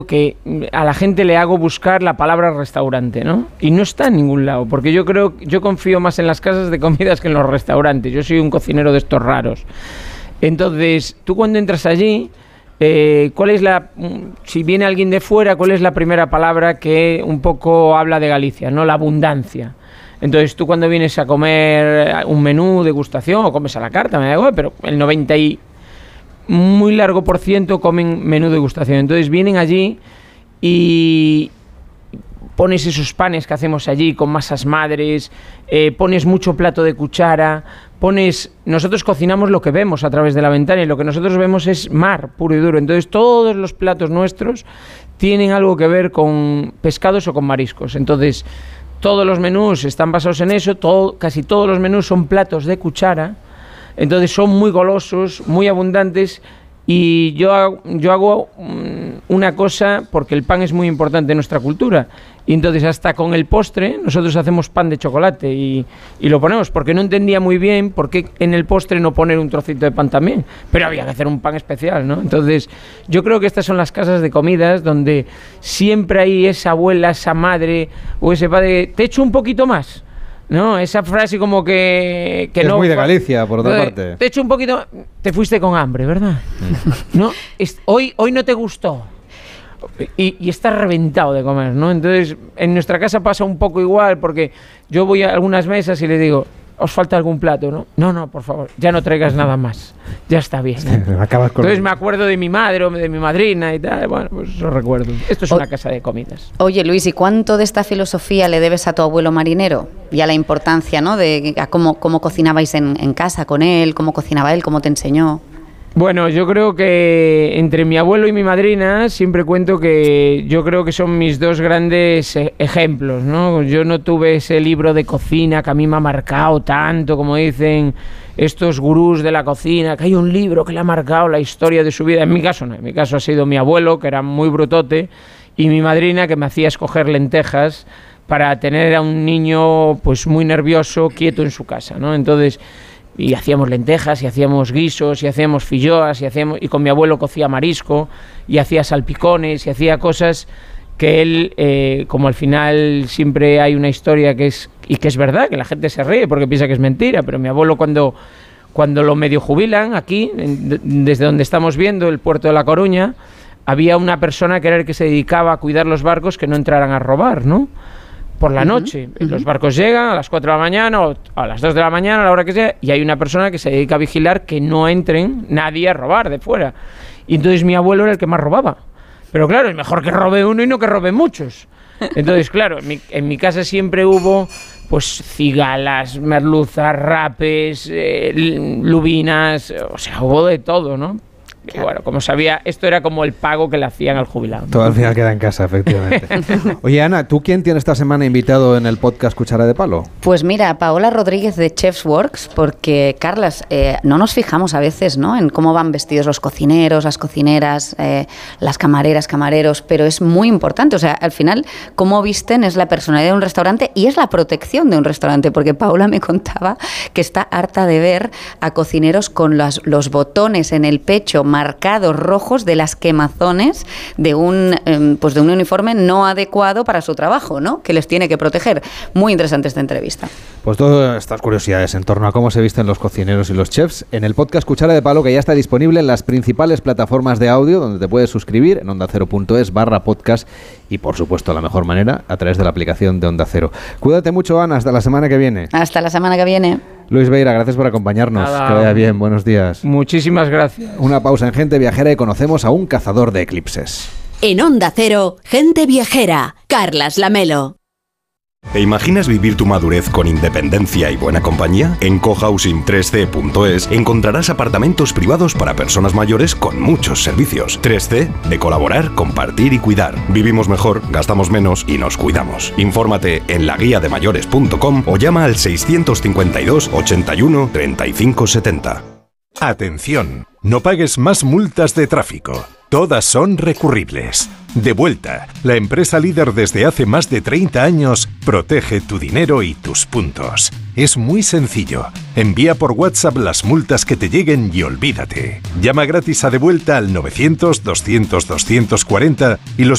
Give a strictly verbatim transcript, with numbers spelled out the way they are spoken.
que a la gente le hago buscar la palabra restaurante, ¿no? Y no está en ningún lado, porque yo creo, yo confío más en las casas de comidas que en los restaurantes. Yo soy un cocinero de estos raros. Entonces, tú cuando entras allí, eh, ¿cuál es la, si viene alguien de fuera, cuál es la primera palabra que un poco habla de Galicia, ¿no? La abundancia. Entonces, tú cuando vienes a comer un menú degustación o comes a la carta, me da igual, pero el noventa y muy largo por ciento comen menú degustación. Entonces vienen allí y pones esos panes que hacemos allí con masas madres, eh, pones mucho plato de cuchara, pones... Nosotros cocinamos lo que vemos a través de la ventana y lo que nosotros vemos es mar puro y duro. Entonces todos los platos nuestros tienen algo que ver con pescados o con mariscos. Entonces todos los menús están basados en eso, todo, casi todos los menús son platos de cuchara. Entonces son muy golosos, muy abundantes, y yo hago, yo hago una cosa, porque el pan es muy importante en nuestra cultura, y entonces hasta con el postre nosotros hacemos pan de chocolate y, y lo ponemos, porque no entendía muy bien por qué en el postre no poner un trocito de pan también, pero había que hacer un pan especial, ¿no? Entonces yo creo que estas son las casas de comidas donde siempre hay esa abuela, esa madre o ese padre, te echo un poquito más. No, esa frase como que... que es no, muy de Galicia, por otra parte. Te echo un poquito... Te fuiste con hambre, ¿verdad? ¿No? Es, hoy, hoy no te gustó. Y, y estás reventado de comer, ¿no? Entonces, en nuestra casa pasa un poco igual, porque yo voy a algunas mesas y le digo, ¿os falta algún plato, no? No, no, por favor, ya no traigas nada más. Ya está bien. ¿eh? Acabas con... Entonces me acuerdo de mi madre o de mi madrina y tal. Bueno, pues eso recuerdo. Esto es o... una casa de comidas. Oye, Luis, ¿y cuánto de esta filosofía le debes a tu abuelo marinero? Y a la importancia, ¿no? De a cómo, cómo cocinabais en, en casa con él, cómo cocinaba él, cómo te enseñó. Bueno, yo creo que entre mi abuelo y mi madrina siempre cuento que yo creo que son mis dos grandes ejemplos, ¿no? Yo no tuve ese libro de cocina que a mí me ha marcado tanto, como dicen estos gurús de la cocina, que hay un libro que le ha marcado la historia de su vida. En mi caso no, en mi caso ha sido mi abuelo, que era muy brutote, y mi madrina, que me hacía escoger lentejas para tener a un niño pues muy nervioso, quieto en su casa, ¿no? Entonces... y hacíamos lentejas, y hacíamos guisos, y hacíamos filloas, y hacíamos y con mi abuelo cocía marisco, y hacía salpicones, y hacía cosas que él, eh, como al final siempre hay una historia que es, y que es verdad, que la gente se ríe porque piensa que es mentira, pero mi abuelo cuando, cuando lo medio jubilan, aquí, en, desde donde estamos viendo, el puerto de La Coruña, había una persona que era el que se dedicaba a cuidar los barcos que no entraran a robar, ¿no? Por la noche. Uh-huh, uh-huh. Los barcos llegan a las cuatro de la mañana o a las dos de la mañana, a la hora que sea, y hay una persona que se dedica a vigilar que no entren nadie a robar de fuera. Y entonces mi abuelo era el que más robaba. Pero claro, es mejor que robe uno y no que robe muchos. Entonces, claro, en mi, en mi casa siempre hubo pues cigalas, merluzas, rapes, eh, lubinas, o sea, hubo de todo, ¿no? Y bueno, como sabía, esto era como el pago que le hacían al jubilado. Todo al final queda en casa, efectivamente. Oye, Ana, ¿tú quién tienes esta semana invitado en el podcast Cuchara de Palo? Pues mira, Paola Rodríguez de Chefs Works, porque, Carlas, eh, no nos fijamos a veces, ¿no?, en cómo van vestidos los cocineros, las cocineras, eh, las camareras, camareros, pero es muy importante. O sea, al final, cómo visten es la personalidad de un restaurante y es la protección de un restaurante, porque Paola me contaba que está harta de ver a cocineros con las, los botones en el pecho marcados rojos de las quemazones de un eh, pues de un uniforme no adecuado para su trabajo, ¿no?, que les tiene que proteger. Muy interesante esta entrevista. Pues todas estas curiosidades en torno a cómo se visten los cocineros y los chefs en el podcast Cuchara de Palo, que ya está disponible en las principales plataformas de audio, donde te puedes suscribir en onda cero punto es barra podcast, y por supuesto la mejor manera a través de la aplicación de Onda Cero. Cuídate mucho, Ana, hasta la semana que viene. Hasta la semana que viene. Luis Beira, gracias por acompañarnos. Nada. Que vaya bien, buenos días. Muchísimas gracias. Una pausa en Gente Viajera y conocemos a un cazador de eclipses. En Onda Cero, Gente Viajera, Carlas Lamelo. ¿Te imaginas vivir tu madurez con independencia y buena compañía? En cohousing tres c punto es encontrarás apartamentos privados para personas mayores con muchos servicios. tres C, de colaborar, compartir y cuidar. Vivimos mejor, gastamos menos y nos cuidamos. Infórmate en la guía de mayores punto com o llama al seiscientos cincuenta y dos, ochenta y uno, treinta y cinco setenta. Atención, no pagues más multas de tráfico. Todas son recurribles. Devuelta, la empresa líder desde hace más de treinta años, protege tu dinero y tus puntos. Es muy sencillo. Envía por WhatsApp las multas que te lleguen y olvídate. Llama gratis a Devuelta al novecientos, doscientos, doscientos cuarenta y los